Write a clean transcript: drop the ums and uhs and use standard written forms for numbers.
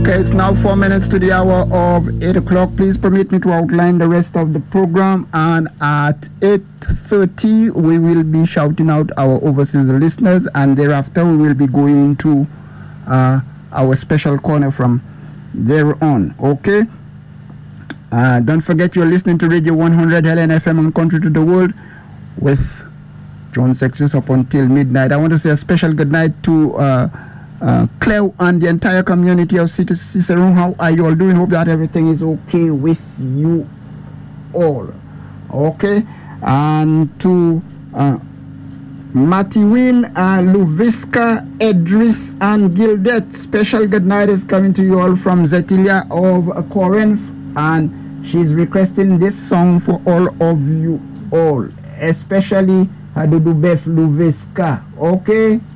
Okay, it's now 4 minutes to the hour of 8 o'clock. Please permit me to outline the rest of the program. And at 8:30, we will be shouting out our overseas listeners. And thereafter, we will be going to our special corner from there on. Okay? Don't forget you're listening to Radio 100 Helen FM on Country to the World with John Sextus up until midnight. I want to say a special good night to Claire and the entire community of Cicerone. How are you all doing? Hope that everything is okay with you all. Okay? And to Matiwin, Luviska, Edris, and Gildet, special good night is coming to you all from Zetilia of Corinth, and she's requesting this song for all of you all, especially Hadudu Beth Luviska. Okay?